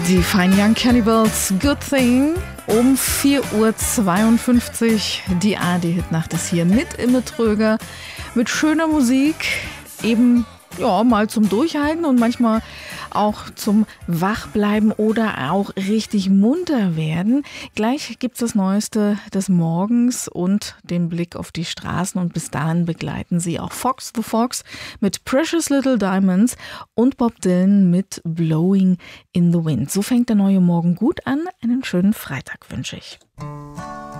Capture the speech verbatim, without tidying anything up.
Die Fine Young Cannibals, Good Thing, um vier Uhr zweiundfünfzig. Die A R D-Hitnacht ist hier mit Imme Tröger, mit schöner Musik, eben ja mal zum Durchhalten und manchmal auch zum Wachbleiben oder auch richtig munter werden. Gleich gibt's das Neueste des Morgens und den Blick auf die Straßen und bis dahin begleiten Sie auch Fox the Fox mit Precious Little Diamonds und Bob Dylan mit Blowing in the Wind. So fängt der neue Morgen gut an. Einen schönen Freitag wünsche ich.